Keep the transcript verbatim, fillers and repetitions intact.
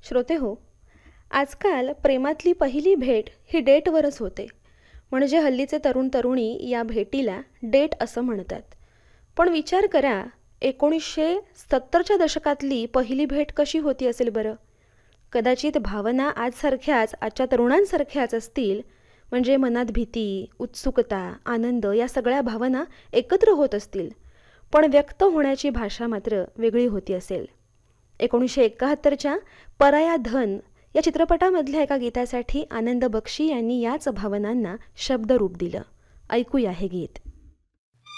श्रोते हो, आजकाल प्रेमातली पहिली भेट ही डेटवरच होते. म्हणजे हल्लीचे तरुण तरुणी या भेटीला डेट असं म्हणतात. पण विचार करा, एकोणीसशे सत्तरच्या दशकातली पहिली भेट कशी होती असेल बरं? कदाचित भावना आजसारख्याच आजच्या तरुणांसारख्याच असतील. म्हणजे मनात भीती, उत्सुकता, आनंद या सगळ्या भावना एकत्र होत असतील. पण व्यक्त होण्याची भाषा मात्र वेगळी होती असेल. एकोणीसशे एकाहत्तरच्या पराया धन या चित्रपटामधल्या एका गीतासाठी आनंद बक्षी यांनी याच भावनांना शब्दरूप दिलं. ऐकूया हे गीत.